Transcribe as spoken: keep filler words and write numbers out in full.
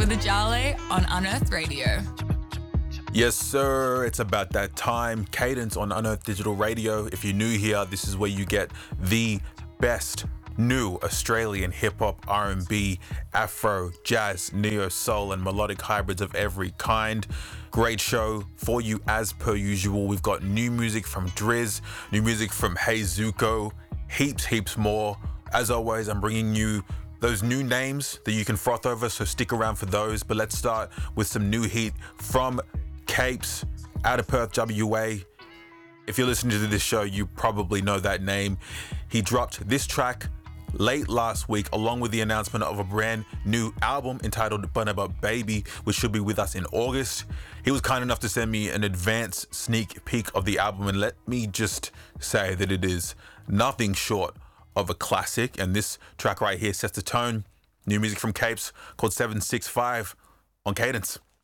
with Ajale on Unearthed Radio. Yes, sir. It's about that time. Cadence on Unearthed Digital Radio. If you're new here, this is where you get the best new Australian hip-hop, R and B, Afro, jazz, neo-soul, and melodic hybrids of every kind. Great show for you as per usual. We've got new music from Driz, new music from Hey Zuko, heaps, heaps more. As always, I'm bringing you those new names that you can froth over, so stick around for those. But let's start with some new heat from Capes out of Perth, W A. If you're listening to this show, you probably know that name. He dropped this track late last week, along with the announcement of a brand new album entitled Bunaba Baby, which should be with us in August. He was kind enough to send me an advance sneak peek of the album, and let me just say that it is nothing short of a classic, and this track right here sets the tone. New music from Capes called seven six five on Cadence.